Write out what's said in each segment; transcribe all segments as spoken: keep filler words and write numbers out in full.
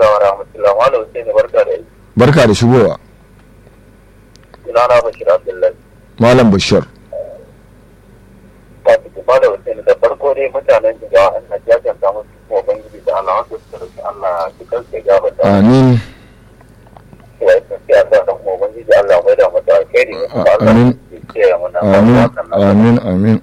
wa rahmatullahi wa barakatuh. Barka da yi. Barka da shigowa. Sunana Bashir Abdullahi. Malam Bashir. Ba su ba da wasu da farko dai mutanen jigawa an na jajan ta musu kuma ubangiji da Allah wasu su rufe Allah su kansu ya gaba ta. Amin. Wa su ya sa da kuma ubangiji Allah mai da mata alkhairi ne kuma Allah Amin. ya kiyaye mana. Amin. Amin. Amin.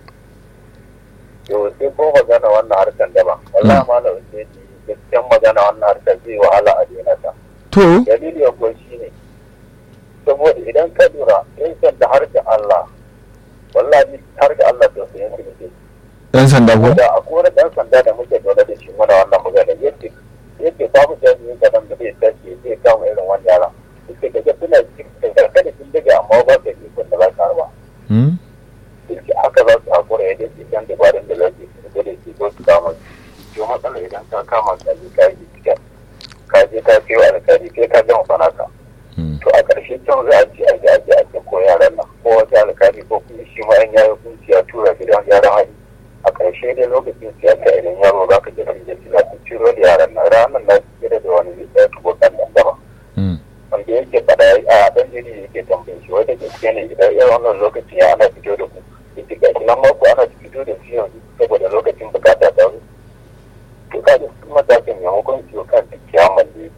Yau sai ko magana wannan harkar daba. Wallahi malam sai gaskiyan magana wannan harkar zai wahala a daina ta. To. Dalili ya kuwa shi ne saboda idan ka lura yan sanda har da Allah wallahi har da Allah to sai yanzu ne. Ɗan sanda ko? Da akwai wani ɗan sanda da muke dole da shi mana wannan magana yadda yadda babu jami'in da nan da zai tashi zai kama irin wannan yara. Suke daga suna cikin kada sun daga amma ba su yi kun da za ka harba. Suke haka za su hakura yadda su kan dabarun da za su yi da su zo su kama su. To matsala idan ka kama ka je ka yi cikin ka je ka kai wa alƙali kai ka gama fanaka. To a ƙarshe can za a ce a ji a ji a ce ko yaran nan ko wata alƙali ko kuma shi ma yan yayi kunci ya tura gidan yaran hali. A ƙarshe dai lokacin siyasa idan yaro za ka je kan jeji na su ciro da yaran nan ranar na su gida da wani zai tsaye tubo kan nan gaba. Wanda yake faɗa a ɗan jini yake tambayin shi wanda gaske ne idan irin wannan lokacin ya ana fito da ku. Ita ga shi nan mako ana fito da su yanzu saboda lokacin bukata ta zo. To ka da su matakin ya hukunci kan kiyamar ne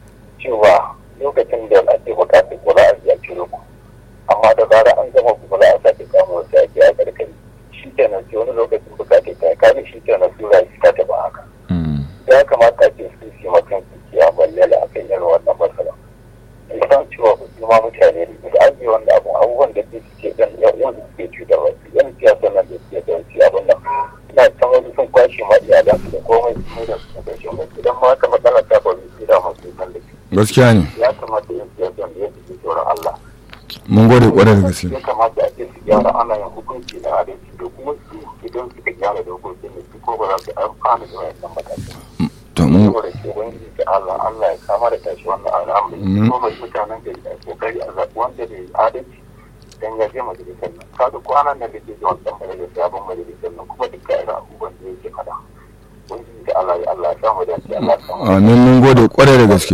cewa lokacin da ake bukatar kula a ya ciro ku amma da zara an gama kula a sake kama wasu ake a karkari shi kenan sai wani lokacin bukatar ta kare shi kenan su rayu ta taba haka ya kamata ce su yi makan kiya balle a kan yin wannan matsala san cewa su ma mutane ne da an yi wanda abu abubuwan da suke dan yau suke cutar wasu yan siyasa nan da suke da wasu abin nan na can wasu sun kwashe ma iyalansu da komai su da su da shi idan ma wata matsala ta faru su da masu san da gaskiya ne. Ya kamata yin siyasa da yadda su tsoron Allah. Mun gode kwarai da gaske. Ya kamata a ce su gyara ana yin hukunci da adalci da kuma su idan suka gyara da hukunci ne su ko ba za su amfana da wayannan matakan. To mun Saboda ke ubangiji da Allah Allah ya kama da tashi wannan al'amari. Ko mai mutanen gari da kokari a zaɓi wanda bai adalci dan ya je majalisar nan. Kaga kwanan nan da ke zuwa ɗan majalisar sabon majalisar nan kuma duka irin abubuwan da yake faɗa. Ubangiji da Allah ya Allah ya samu dace Allah ya samu. amin mun gode kwarai da gaske.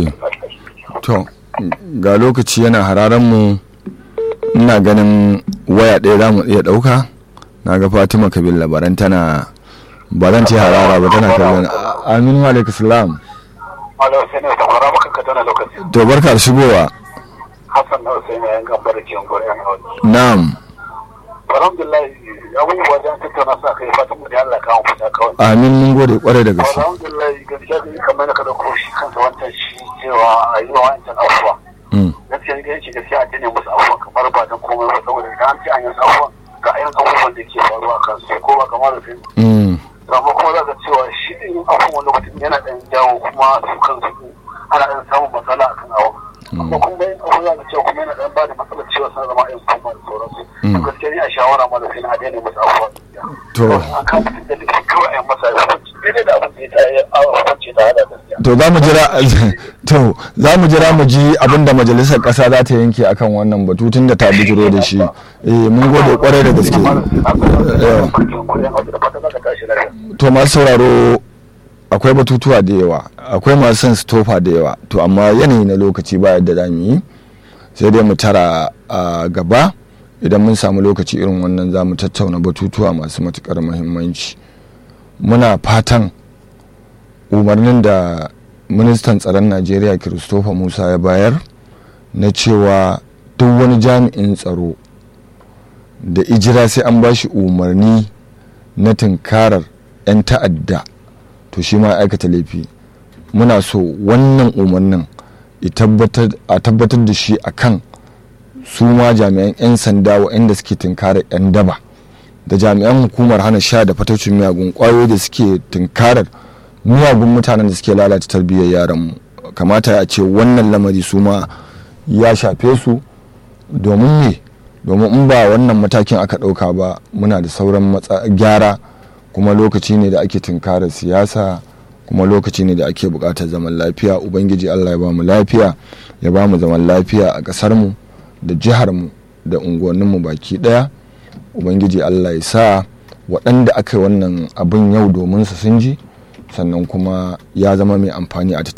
To ga lokaci yana hararen mu ina ganin waya ɗaya za mu iya ɗauka na ga Fatima Kabil labaran tana ba zan ce harara ba tana kallon amin wa alaikum salam. Malam Hussein da fara maka ka tana lokaci. To barka da shigowa. Hassan na Hussein ya gamba da ciwon gore yan hawa. Na'am. Alhamdulillah abubuwa wajen tattauna sa kai fatan mu da Allah kawo fita kawai. Amin mun gode kwarai da gaske. Alhamdulillah gaskiya da kamar ka dauko shi kansa wancan shi cewa a yi wa wancan abubuwa. Gaskiya ga yake gaskiya a tane musu abubuwa kamar ba dan komai ba saboda idan an ce an yi abubuwa ga irin abubuwan da ke faruwa a kansu ko ba kamar da sai. Amma kuma za ka cewa shi din abubuwan lokacin yana dan jawo kuma su kansu ana dan samun matsala akan abu. Amma kuma bayan abu za ka cewa kuma yana dan ba da matsalar cewa sun zama yin kuma da sauransu. Gaskiya ni a shawara ma da sai na daina musu abubuwa. To a kan da duk kawai a masa daidai da abin da ya hukunci ta hada gaskiya. to za mu jira to za mu jira mu ji abinda majalisar kasa za ta yanke akan wannan batu tun da ta bijiro da shi. Eh mun gode kwarai da gaske. To masu sauraro akwai batutuwa da yawa akwai masu son su tofa da yawa to amma yanayi na lokaci ba yadda za mu yi sai dai mu tara a gaba idan mun samu lokaci irin wannan za mu tattauna batutuwa masu matukar muhimmanci. Muna fatan umarnin da ministan tsaron Najeriya Christopher Musa ya bayar na cewa duk wani jami'in tsaro da ijira sai an ba shi umarni na tunkarar 'yan ta'adda to shi ma aikata laifi. Muna so wannan umarnin a tabbatar da shi akan su ma jami'an 'yan sanda waɗanda suke tunkarar 'yan daba da jami'an hukumar hana sha da fatocin miyagun kwayoyi da suke tunkarar miyagun mutanen da suke lalata tarbiyyar yaranmu. Kamata a ce wannan lamari su ma ya shafe su domin me domin in ba wannan matakin aka ɗauka ba muna da sauran gyara kuma lokaci ne da ake tunkarar siyasa kuma lokaci ne da ake buƙatar zaman lafiya. Ubangiji Allah ya ba mu lafiya ya ba mu zaman lafiya a ƙasarmu da jiharmu da unguwanninmu baki ɗaya. Ubangiji Allah ya sa waɗanda aka yi wannan abin yau domin su sun ji sannan kuma ya zama mai amfani a